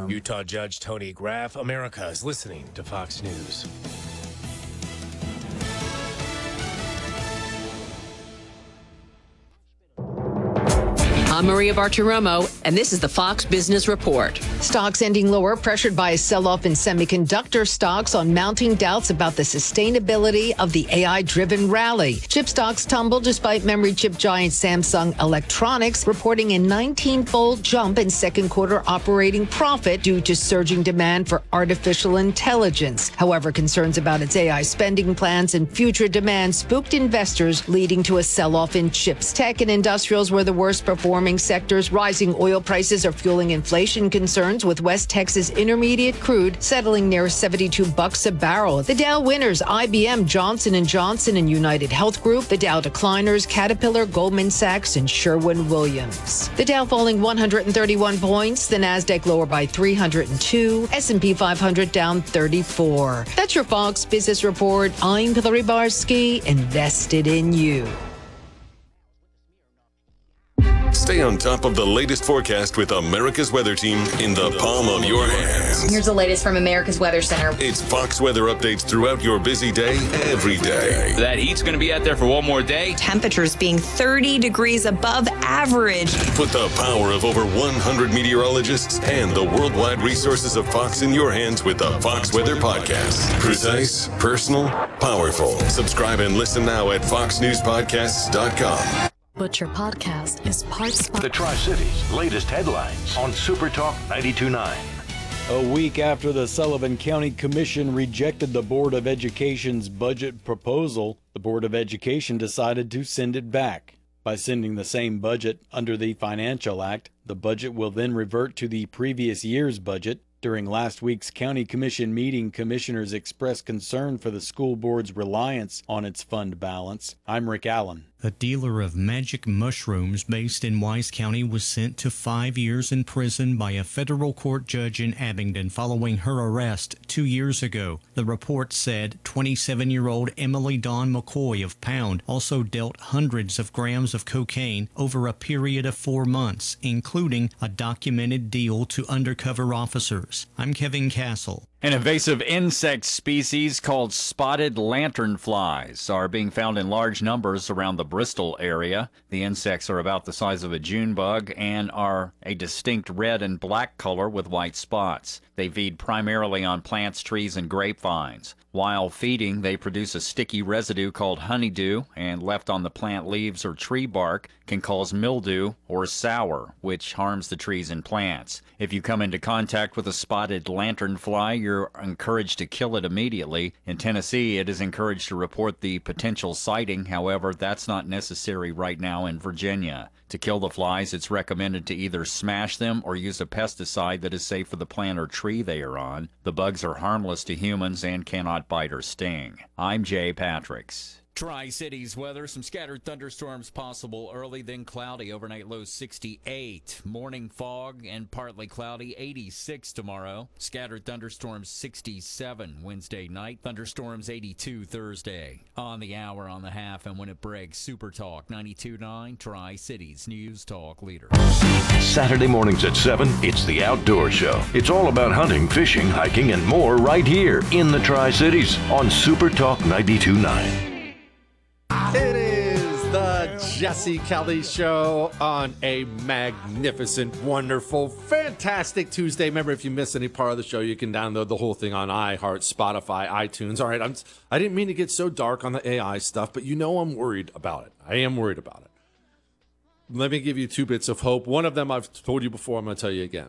Utah Judge Tony Graff. America is listening to Fox News. I'm Maria Bartiromo, and this is the Fox Business Report. Stocks ending lower, pressured by a sell-off in semiconductor stocks on mounting doubts about the sustainability of the AI-driven rally. Chip stocks tumbled despite memory chip giant Samsung Electronics reporting a 19-fold jump in second quarter operating profit due to surging demand for artificial intelligence. However, concerns about its AI spending plans and future demand spooked investors, leading to a sell-off in chips. Tech and industrials were the worst performing sectors. Rising oil prices are fueling inflation concerns, with West Texas Intermediate crude settling near $72 a barrel. The Dow winners: IBM, Johnson & Johnson, and United Health Group. The Dow decliners: Caterpillar, Goldman Sachs, and Sherwin-Williams. The Dow falling 131 points. The Nasdaq lower by 302. S&P 500 down 34. That's your Fox Business Report. I'm Hillary Barsky, invested in you. Stay on top of the latest forecast with America's Weather Team in the palm of your hands. Here's the latest from America's Weather Center. It's Fox weather updates throughout your busy day, every day. That heat's going to be out there for one more day. Temperatures being 30 degrees above average. Put the power of over 100 meteorologists and the worldwide resources of Fox in your hands with the Fox Weather Podcast. Precise, personal, powerful. Subscribe and listen now at foxnewspodcasts.com. Butcher Podcast is part sponsor. The Tri-Cities' latest headlines on Super Talk 92.9. A week after the Sullivan County Commission rejected the Board of Education's budget proposal, the Board of Education decided to send it back. By sending the same budget under the Financial Act, the budget will then revert to the previous year's budget. During last week's County Commission meeting, commissioners expressed concern for the school board's reliance on its fund balance. I'm Rick Allen. A dealer of magic mushrooms based in Wise County was sent to 5 years in prison by a federal court judge in Abingdon following her arrest 2 years ago. The report said 27-year-old Emily Dawn McCoy of Pound also dealt hundreds of grams of cocaine over a period of 4 months, including a documented deal to undercover officers. I'm Kevin Castle. An invasive insect species called spotted lanternflies are being found in large numbers around the Bristol area. The insects are about the size of a June bug and are a distinct red and black color with white spots. They feed primarily on plants, trees, and grapevines. While feeding, they produce a sticky residue called honeydew, and left on the plant leaves or tree bark can cause mildew or sour, which harms the trees and plants. If you come into contact with a spotted lanternfly, you're encouraged to kill it immediately. In Tennessee, it is encouraged to report the potential sighting. However, that's not necessary right now in Virginia. To kill the flies, it's recommended to either smash them or use a pesticide that is safe for the plant or tree they are on. The bugs are harmless to humans and cannot bite or sting. I'm Jay Patricks. Tri-Cities weather, some scattered thunderstorms possible early, then cloudy. Overnight low 68. Morning fog and partly cloudy, 86 tomorrow. Scattered thunderstorms 67 Wednesday night. Thunderstorms 82 Thursday. On the hour, on the half, and when it breaks, Super Talk 92.9, Tri-Cities News Talk Leader. Saturday mornings at 7, it's the Outdoor Show. It's all about hunting, fishing, hiking, and more right here in the Tri-Cities on Super Talk 92.9. It is the Jesse Kelly Show on a magnificent, wonderful, fantastic Tuesday. Remember, if you miss any part of the show, you can download the whole thing on iHeart, Spotify, iTunes. All right, I didn't mean to get so dark on the AI stuff, but you know I'm worried about it. I am worried about it. Let me give you 2 bits of hope. One of them I've told you before. I'm going to tell you again.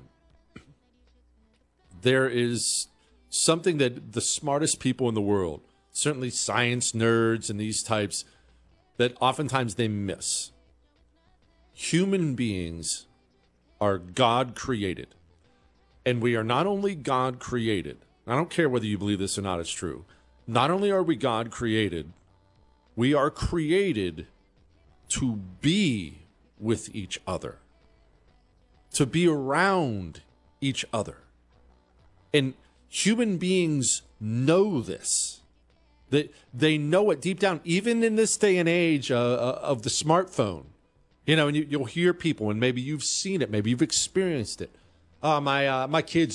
There is something that the smartest people in the world, certainly science nerds and these types, that oftentimes they miss. Human beings are God created. And we are not only God created. I don't care whether you believe this or not, it's true. Not only are we God created, we are created to be with each other, to be around each other. And human beings know this. They know it deep down, even in this day and age of the smartphone. You know, and you'll hear people, and maybe you've seen it, maybe you've experienced it. My kids